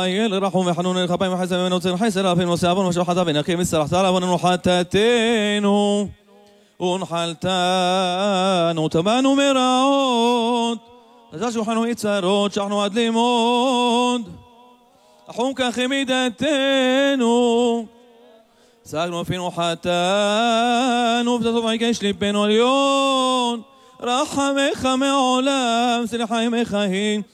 ישראל רחום וחנון אל כפיים וחסד ממנו צר חסד אפים נושא עוון ושוחטה ונקי מסרחת על עווננו חטאתנו ונחלתנו טבענו מרעות תזל שולחנו יצרות שחנו עד לימוד אחום כך מידתנו סגנו אפינו חטאנו ותטוב עיקש ליבנו עליון רחמך מעולם סליחה ימך היא